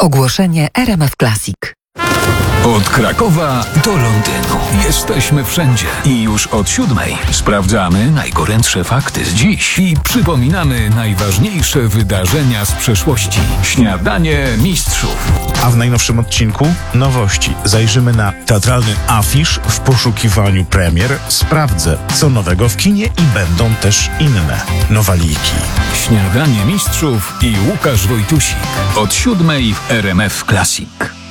Ogłoszenie RMF Classic. Od Krakowa do Londynu. Jesteśmy wszędzie. I już od 7:00 sprawdzamy najgorętsze fakty z dziś i przypominamy najważniejsze wydarzenia z przeszłości. Śniadanie mistrzów. A w najnowszym odcinku nowości. Zajrzymy na teatralny afisz w poszukiwaniu premier. Sprawdzę, co nowego w kinie i będą też inne nowaliki. Śniadanie mistrzów i Łukasz Wojtusik. Od 7:00 w RMF Classic.